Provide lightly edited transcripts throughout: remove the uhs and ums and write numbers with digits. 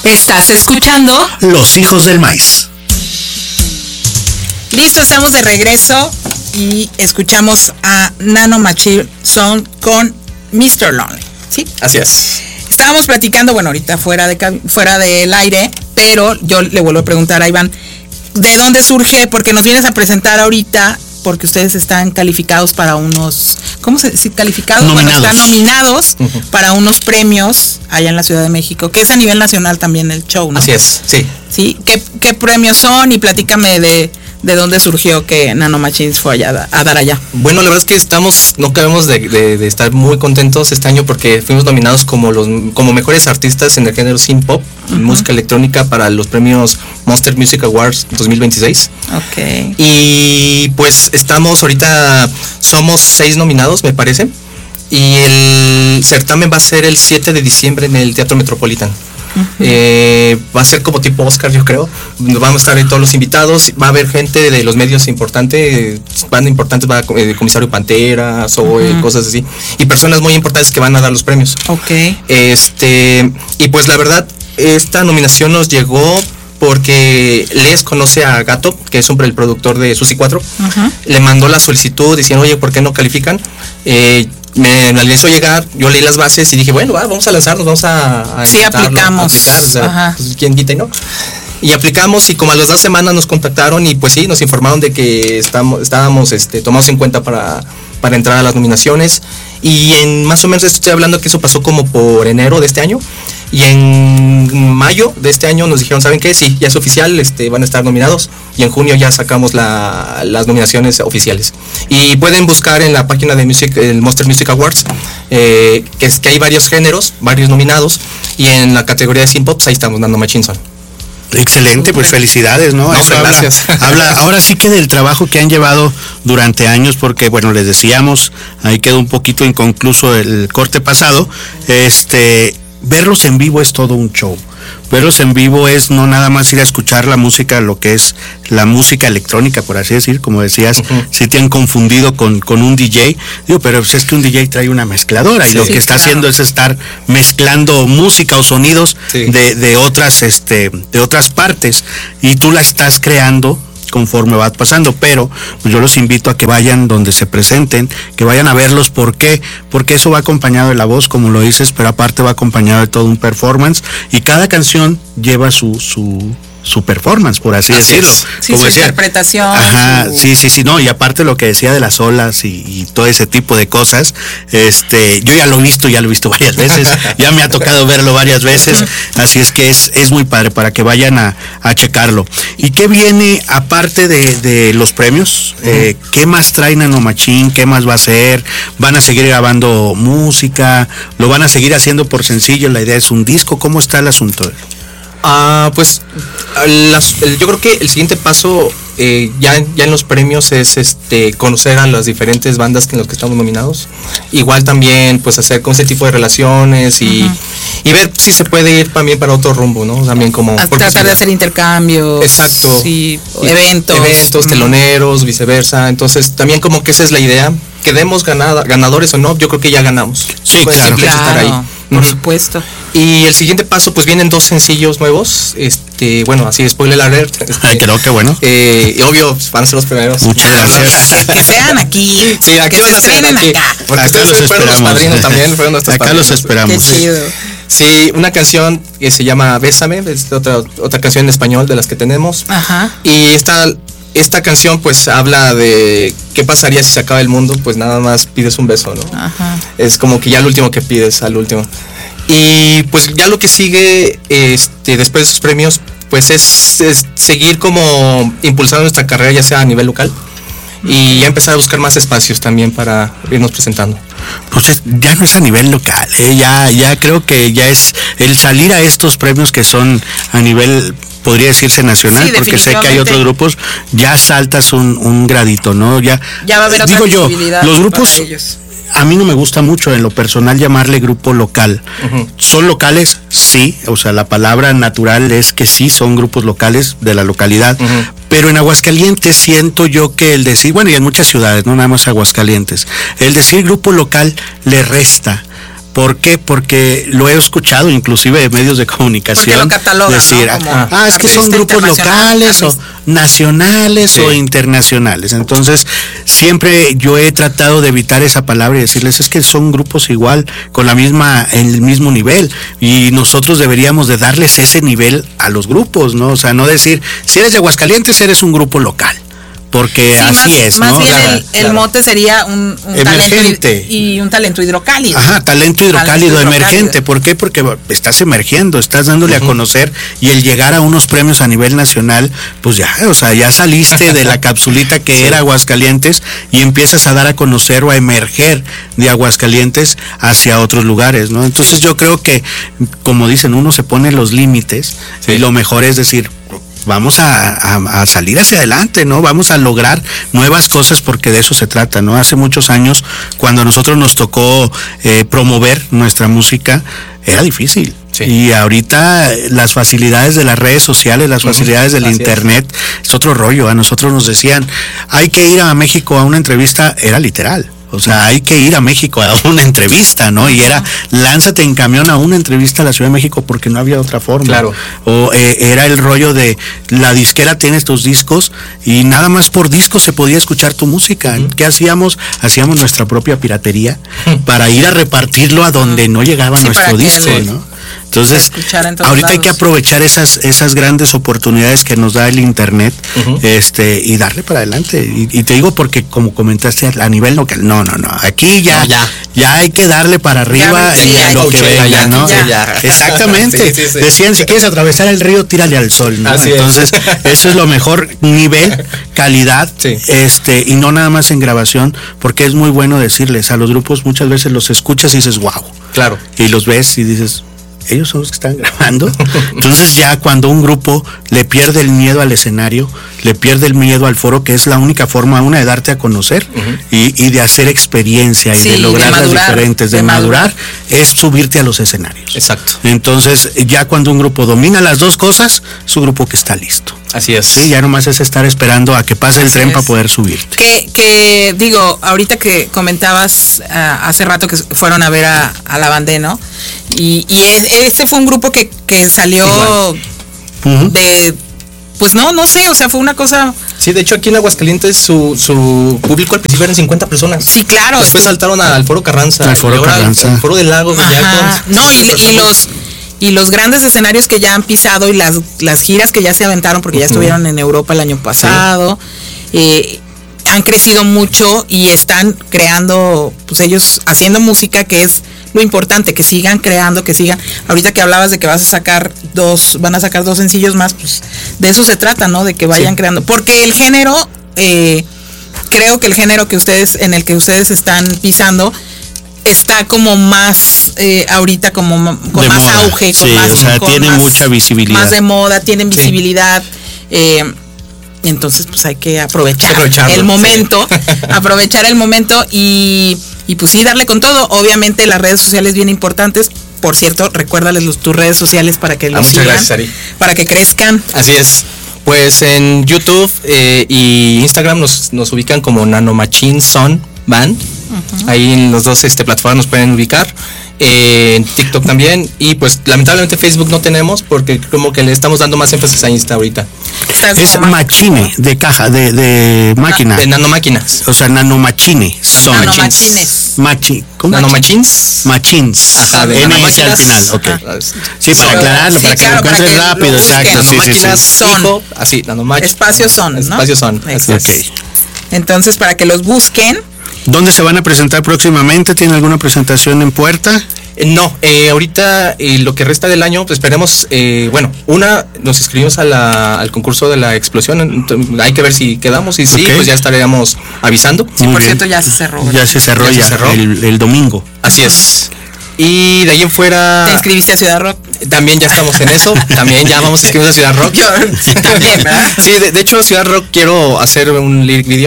Estás escuchando Los Hijos del Maíz. Listo, estamos de regreso y escuchamos a Nano Machine Zone con Mr. Lonely, ¿sí? Así es. Estábamos platicando, bueno, ahorita fuera del aire, pero yo le vuelvo a preguntar a Iván, ¿de dónde surge? Porque nos vienes a presentar ahorita, porque ustedes están calificados para unos, ¿cómo se dice? Calificados, nominados. Bueno, están nominados para unos premios allá en la Ciudad de México, que es a nivel nacional también el show, ¿no? Así es, sí. ¿Sí? ¿Qué premios son? Y platícame de dónde surgió que Nano Machines fue allá a dar allá. Bueno, la verdad es que no acabamos de estar muy contentos este año porque fuimos nominados como mejores artistas en el género synth pop, música electrónica, para los premios Monster Music Awards 2026. Ok. Y pues somos 6 nominados, me parece. Y el certamen va a ser el 7 de diciembre en el Teatro Metropolitan. Va a ser como tipo Oscar, yo creo. Vamos a estar ahí todos los invitados. Va a haber gente de los medios importantes, va el comisario Pantera, Zoe, cosas así, y personas muy importantes que van a dar los premios. Ok. Y pues la verdad, esta nominación nos llegó porque Les conoce a Gato, que es el productor de Susi 4. Le mandó la solicitud diciendo, oye, ¿por qué no califican? Me la hizo llegar, yo leí las bases y dije, bueno, vamos a lanzarnos, vamos a sí, aplicamos. Aplicar, o sea, pues, ¿quién quita y no? Y aplicamos, y como a las 2 semanas nos contactaron y pues sí, nos informaron de que estábamos tomados en cuenta para entrar a las nominaciones. Y en más o menos estoy hablando que eso pasó como por enero de este año. Y en mayo de este año nos dijeron, ¿saben qué? Sí, ya es oficial, van a estar nominados. Y en junio ya sacamos las nominaciones oficiales. Y pueden buscar en la página de el Monster Music Awards, que hay varios géneros, varios nominados. Y en la categoría de synth pop, ahí estamos, Nano Machine Zone. Excelente, pues felicidades, ¿no? Eso gracias. Habla ahora sí que del trabajo que han llevado durante años, porque bueno, les decíamos, ahí quedó un poquito inconcluso el corte pasado, verlos en vivo es todo un show. Verlos en vivo es no nada más ir a escuchar la música, lo que es la música electrónica, por así decir, como decías, si te han confundido con un DJ, pero pues es que un DJ trae una mezcladora, y lo que está haciendo es estar mezclando música o sonidos de otras partes, y tú la estás creando conforme va pasando, pero pues yo los invito a que vayan donde se presenten, que vayan a verlos. ¿Por qué? Porque eso va acompañado de la voz, como lo dices, pero aparte va acompañado de todo un performance, y cada canción lleva su performance, por así decirlo. Sí, como su interpretación. Ajá, sí, no, y aparte lo que decía de las olas y todo ese tipo de cosas, yo ya lo he visto varias veces, ya me ha tocado verlo varias veces, así es que es muy padre para que vayan a checarlo. ¿Y qué viene aparte de los premios? ¿Qué más trae Nano Machine? ¿Qué más va a hacer? ¿Van a seguir grabando música? ¿Lo van a seguir haciendo por sencillo? ¿La idea es un disco? ¿Cómo está el asunto? Pues yo creo que el siguiente paso ya en los premios es conocer a las diferentes bandas en las que estamos nominados. Igual también pues hacer con ese tipo de relaciones y ver si se puede ir también para otro rumbo, ¿no? También como tratar de hacer intercambios. Exacto. Sí, eventos, teloneros, viceversa. Entonces también como que esa es la idea. Quedemos ganadores o no, yo creo que ya ganamos. Sí, pues claro. Estar ahí. Por supuesto. Y el siguiente paso, pues vienen 2 sencillos nuevos. Bueno, así spoiler alert. Creo que bueno. Y obvio, van a ser los primeros. Muchas gracias. Que sean aquí. Sí, aquí van a ser aquí. Porque acá los fueron los padrinos también. Acá los esperamos. Qué chido. Sí, una canción que se llama Bésame, es otra canción en español de las que tenemos. Ajá. Y esta canción pues habla de qué pasaría si se acaba el mundo, pues nada más pides un beso, ¿no? Ajá. Es como que ya lo último que pides, al último. Y pues ya lo que sigue después de esos premios, pues es seguir como impulsando nuestra carrera, ya sea a nivel local, y ya empezar a buscar más espacios también para irnos presentando. Pues ya no es a nivel local, ya creo que ya es el salir a estos premios que son a nivel, podría decirse nacional, porque sé que hay otros grupos, ya saltas un gradito, ¿no? Ya va a haber otra visibilidad. Los grupos, a mí no me gusta mucho en lo personal llamarle grupo local. ¿Son locales? Sí, o sea, la palabra natural es que sí, son grupos locales de la localidad, pero en Aguascalientes siento yo que el decir, bueno, y en muchas ciudades, no nada más Aguascalientes, el decir grupo local le resta ¿Por qué? Porque lo he escuchado inclusive de medios de comunicación. Porque lo catalogan, decir, ¿no? es que son grupos locales o nacionales o internacionales. Entonces, siempre yo he tratado de evitar esa palabra y decirles, es que son grupos igual, con en el mismo nivel, y nosotros deberíamos de darles ese nivel a los grupos, ¿no? O sea, no decir, si eres de Aguascalientes, eres un grupo local. Porque sí, así es, ¿no? Más bien el mote sería un emergente y un talento hidrocálido. Ajá, talento hidrocálido emergente. ¿Por qué? Porque estás emergiendo, estás dándole a conocer, y el llegar a unos premios a nivel nacional, pues ya, o sea, ya saliste de la capsulita que era Aguascalientes y empiezas a dar a conocer o a emerger de Aguascalientes hacia otros lugares, ¿no? Entonces yo creo que, como dicen, uno se pone los límites y lo mejor es decir, vamos a salir hacia adelante, ¿no? Vamos a lograr nuevas cosas, porque de eso se trata, ¿no? Hace muchos años, cuando a nosotros nos tocó promover nuestra música, era difícil. Sí. Y ahorita las facilidades de las redes sociales, las facilidades del internet, es otro rollo. A nosotros nos decían, hay que ir a México a una entrevista, era literal. O sea, hay que ir a México a una entrevista, ¿no? Y era, lánzate en camión a una entrevista a la Ciudad de México, porque no había otra forma. Claro. O era el rollo de, la disquera tiene tus discos, y nada más por disco se podía escuchar tu música. ¿Qué hacíamos? Hacíamos nuestra propia piratería para ir a repartirlo a donde no llegaba nuestro disco, ¿no? Entonces, ahorita hay que aprovechar esas grandes oportunidades que nos da el internet, y darle para adelante. Y te digo porque, como comentaste, a nivel local, no, aquí ya hay que darle para arriba en lo que venga, ¿no? Exactamente. Sí. Decían, si quieres atravesar el río, tírale al sol, ¿no? Entonces, eso es lo mejor, nivel, calidad, y no nada más en grabación, porque es muy bueno decirles a los grupos, muchas veces los escuchas y dices, wow. Claro. Y los ves y dices, ellos son los que están grabando. Entonces, ya cuando un grupo le pierde el miedo al escenario, le pierde el miedo al foro, que es la única forma, una, de darte a conocer y de hacer experiencia y de lograr las diferentes, de madurar, es subirte a los escenarios. Exacto. Entonces, ya cuando un grupo domina las dos cosas, es un grupo que está listo. Así es. Sí, ya nomás es estar esperando a que pase el tren para poder subirte. Que digo, ahorita que comentabas hace rato que fueron a ver a La Bandé, ¿no? Y este fue un grupo que salió de, pues no sé, o sea, fue una cosa. Sí, de hecho aquí en Aguascalientes su público al principio eran 50 personas. Sí, claro. Después saltaron al Foro Carranza. Al Foro Carranza. Al Foro del Lago. Y los grandes escenarios que ya han pisado, y las giras que ya se aventaron, porque ya estuvieron en Europa el año pasado, han crecido mucho y están creando, pues ellos haciendo música, que es lo importante, que sigan creando, que sigan. Ahorita que hablabas de que van a sacar dos sencillos más, pues de eso se trata, ¿no? De que vayan creando, porque el género, creo que el género en el que ustedes están pisando está como más ahorita como con de más moda. Auge, con más, o sea, con tiene más, mucha visibilidad, más de moda, tienen visibilidad. Entonces, pues hay que aprovechar el momento, aprovechar el momento y pues sí, darle con todo. Obviamente las redes sociales bien importantes. Por cierto, recuérdales tus redes sociales para que los sigan, gracias, Ari, para que crezcan. Así es. Pues en YouTube y Instagram nos ubican como Nanomachine Son Band. Ahí en los dos plataformas nos pueden ubicar. En TikTok también. Y pues lamentablemente Facebook no tenemos, porque como que le estamos dando más énfasis a Insta ahorita. Es machine, de caja, de máquina. De nanomáquinas. O sea, nanomachine. Son. Nanomachines. ¿Cómo? Nanomachines. Machines. Ajá, de NS al final. Ok. Sí, para aclararlo, para que lo encuentres rápido. Exacto. Nanomáquinas son. Así, nanomáquinas. Espacios son, ¿no? Espacios son. Okay. Entonces, para que los busquen. ¿Dónde se van a presentar próximamente? ¿Tiene alguna presentación en puerta? No, ahorita lo que resta del año, pues esperemos, nos inscribimos al concurso de la explosión, hay que ver si quedamos, y sí, pues ya estaríamos avisando. Sí, por cierto, ya se cerró. Ya se cerró el domingo. Así es. Y de ahí en fuera... ¿Te inscribiste a Ciudad Rock? También ya estamos en eso, también ya vamos a inscribirnos a Ciudad Rock. Sí, también, ¿verdad? Sí, de hecho Ciudad Rock quiero hacer un lyric video.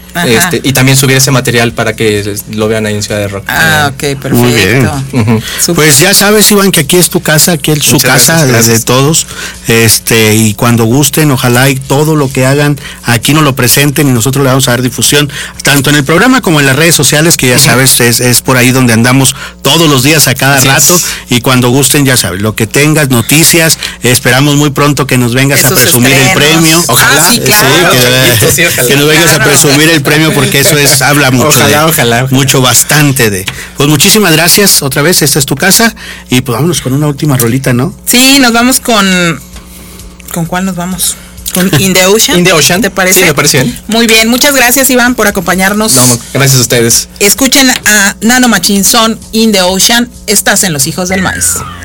y también subir ese material para que lo vean ahí en Ciudad de Rock. Ok, perfecto. Muy bien. Pues ya sabes, Iván, que aquí es tu casa, aquí es su casa, de todos. Y cuando gusten, ojalá y todo lo que hagan aquí nos lo presenten y nosotros le vamos a dar difusión, tanto en el programa como en las redes sociales, que ya sabes, es por ahí donde andamos todos los días a cada rato. Y cuando gusten, ya sabes, lo que tengas, noticias, esperamos muy pronto que nos vengas a presumir el premio. Ojalá. Sí, claro. Que nos vengas a presumir el premio, porque eso habla mucho. Ojalá. Mucho, bastante. Pues muchísimas gracias otra vez, esta es tu casa. Y pues vámonos con una última rolita, ¿no? Sí, nos vamos ¿con cuál nos vamos? ¿Con In the Ocean? In the Ocean. ¿Te parece? Sí, me parece bien. Muy bien, muchas gracias, Iván, por acompañarnos. No, gracias a ustedes. Escuchen a Nano Machine Son, In the Ocean. Estás en Los Hijos del Maíz.